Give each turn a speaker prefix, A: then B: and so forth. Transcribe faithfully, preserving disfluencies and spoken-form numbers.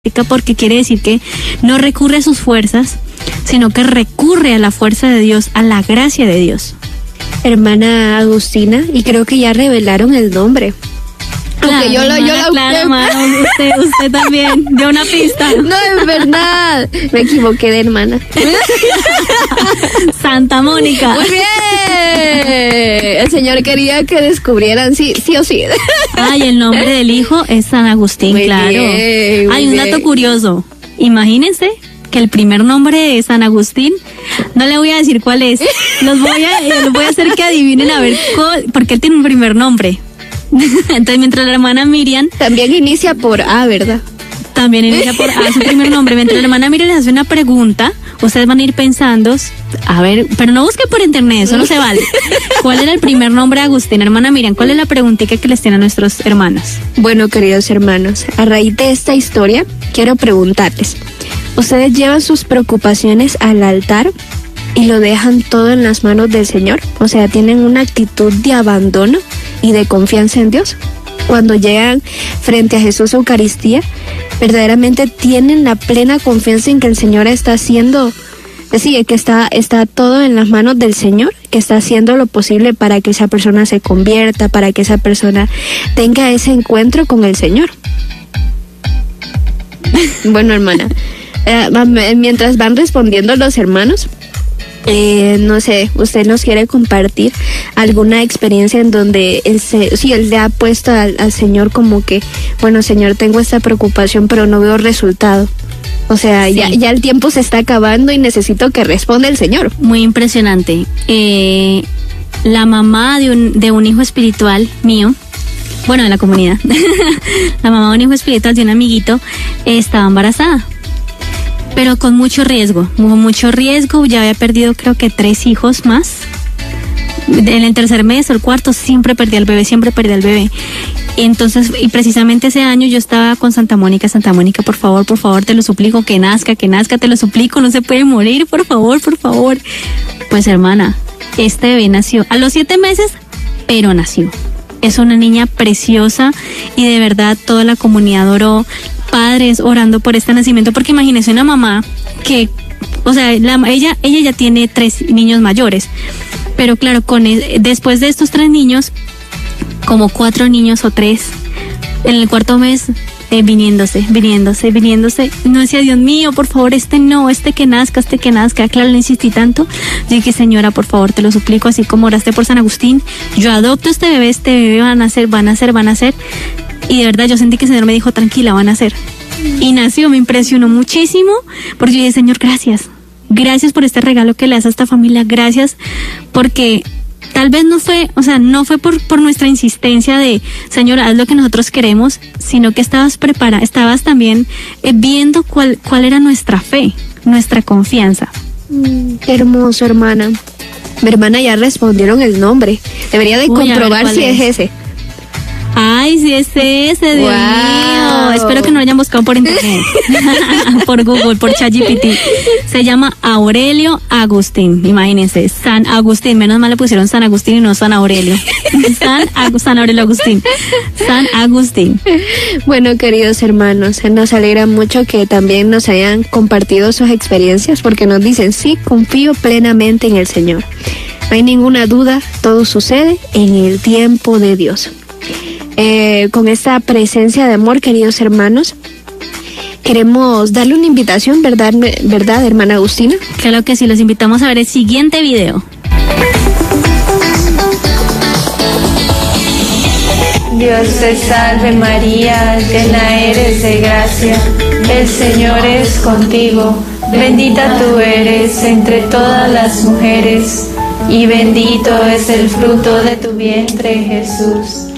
A: porque quiere decir que no recurre a sus fuerzas, sino que recurre a la fuerza de Dios, a la gracia de Dios.
B: Hermana Agustina, y creo que ya revelaron el nombre.
A: Claro, yo lo, yo lo, claro, hermano, usted, usted también dio una pista.
B: No, es verdad. Me equivoqué de hermana.
A: Santa Mónica.
B: Muy bien. El Señor quería que descubrieran sí, sí o sí.
A: Ay, el nombre del hijo es San Agustín,
B: muy
A: claro.
B: Bien, muy
A: Hay un
B: bien.
A: dato curioso. Imagínense que el primer nombre de San Agustín, no le voy a decir cuál es. Los voy a, los voy a hacer que adivinen a ver cuál, porque él tiene un primer nombre. Entonces, mientras la hermana Miriam
B: también inicia por A, ¿verdad?
A: También inicia por A, su primer nombre. Mientras la hermana Miriam les hace una pregunta, ustedes van a ir pensando, a ver, pero no busquen por internet, eso no se vale. ¿Cuál era el primer nombre de Agustín? Hermana Miriam, ¿cuál es la preguntita que les tienen a nuestros hermanos?
B: Bueno, queridos hermanos, a raíz de esta historia, quiero preguntarles, ¿ustedes llevan sus preocupaciones al altar y lo dejan todo en las manos del Señor? O sea, ¿tienen una actitud de abandono y de confianza en Dios? Cuando llegan frente a Jesús Eucaristía, verdaderamente tienen la plena confianza en que el Señor está haciendo, sí, que está, está todo en las manos del Señor, que está haciendo lo posible para que esa persona se convierta, para que esa persona tenga ese encuentro con el Señor. Bueno, hermana, eh, mientras van respondiendo los hermanos, Eh, no sé, ¿usted nos quiere compartir alguna experiencia en donde él se, sí, él le ha puesto al, al Señor como que, bueno, Señor, tengo esta preocupación, pero no veo resultado? O sea, sí. ya, ya el tiempo se está acabando y necesito que responda el Señor.
A: Muy impresionante. Eh, la mamá de un, de un hijo espiritual mío, bueno, de la comunidad, la mamá de un hijo espiritual de un amiguito, eh, estaba embarazada. Pero con mucho riesgo, con mucho riesgo, ya había perdido creo que tres hijos más. En el tercer mes o el cuarto siempre perdía al bebé, siempre perdía al bebé. Entonces, y precisamente ese año yo estaba con Santa Mónica, Santa Mónica, por favor, por favor, te lo suplico, que nazca, que nazca, te lo suplico, no se puede morir, por favor, por favor. Pues hermana, este bebé nació a los siete meses, pero nació. Es una niña preciosa y de verdad toda la comunidad oró, padres orando por este nacimiento, porque imagínense una mamá que, o sea, la, ella ella ya tiene tres niños mayores, pero claro, con después de estos tres niños, como cuatro niños o tres, en el cuarto mes, eh, viniéndose, viniéndose, viniéndose, no decía, Dios mío, por favor, este no, este que nazca, este que nazca, claro, le insistí tanto, yo dije, Señora, por favor, te lo suplico, así como oraste por San Agustín, yo adopto este bebé, este bebé va a nacer, va a nacer, va a nacer, y de verdad yo sentí que el Señor me dijo, tranquila, van a nacer. Y nació, me impresionó muchísimo, porque yo dije, Señor, gracias, gracias por este regalo que le das a esta familia, gracias, porque tal vez no fue, o sea, no fue por, por nuestra insistencia de, Señor, haz lo que nosotros queremos, sino que estabas preparada, estabas también eh, viendo cuál, cuál era nuestra fe, nuestra confianza.
B: Mm, qué hermoso, hermana. Mi hermana ya respondieron el nombre, debería de
A: Uy,
B: comprobar si es, es ese.
A: Ay, sí es ese, Dios
B: wow.
A: mío. Espero que no lo hayan buscado por internet, por Google, por ChatGPT. Se llama Aurelio Agustín, imagínense, San Agustín. Menos mal le pusieron San Agustín y no San Aurelio. San, San Aurelio Agustín. San Agustín.
B: Bueno, queridos hermanos, nos alegra mucho que también nos hayan compartido sus experiencias, porque nos dicen, sí, confío plenamente en el Señor. No hay ninguna duda, todo sucede en el tiempo de Dios. Eh, con esta presencia de amor, queridos hermanos, queremos darle una invitación, ¿verdad, verdad, hermana Agustina?
A: Claro que sí, los invitamos a ver el siguiente video.
C: Dios te salve María, llena eres de gracia, el Señor es contigo, bendita tú eres entre todas las mujeres, y bendito es el fruto de tu vientre, Jesús.